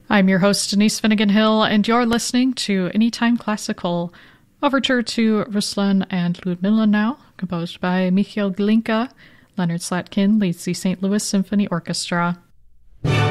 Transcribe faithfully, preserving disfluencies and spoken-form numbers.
I'm your host, Denise Finnegan Hill, and you're listening to Anytime Classical, overture to Ruslan and Ludmilla now, composed by Mikhail Glinka. Leonard Slatkin leads the Saint Louis Symphony Orchestra.